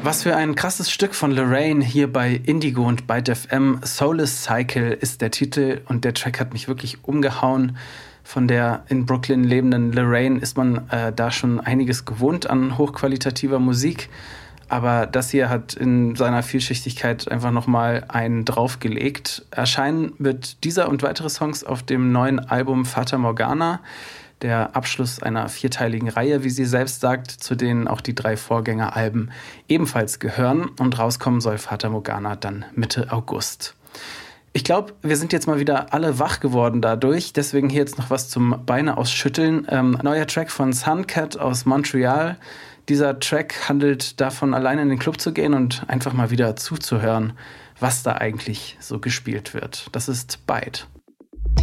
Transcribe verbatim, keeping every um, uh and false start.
Was für ein krasses Stück von Lorraine hier bei Indigo und bei Def M. Soulless Cycle ist der Titel und der Track hat mich wirklich umgehauen. Von der in Brooklyn lebenden Lorraine ist man äh, da schon einiges gewohnt an hochqualitativer Musik. Aber das hier hat in seiner Vielschichtigkeit einfach nochmal einen draufgelegt. Erscheinen wird dieser und weitere Songs auf dem neuen Album Fata Morgana. Der Abschluss einer vierteiligen Reihe, wie sie selbst sagt, zu denen auch die drei Vorgängeralben ebenfalls gehören. Und rauskommen soll Fata Morgana dann Mitte August. Ich glaube, wir sind jetzt mal wieder alle wach geworden dadurch. Deswegen hier jetzt noch was zum Beine ausschütteln. Ähm, neuer Track von Suncat aus Montreal. Dieser Track handelt davon, alleine in den Club zu gehen und einfach mal wieder zuzuhören, was da eigentlich so gespielt wird. Das ist Bite.